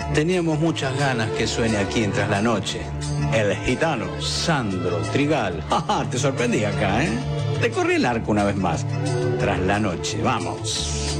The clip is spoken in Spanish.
Teníamos muchas ganas que suene aquí en Tras la Noche. El gitano Sandro Trigal. Te sorprendí acá, ¿eh? Te corrí el arco una vez más. Tras la Noche, vamos.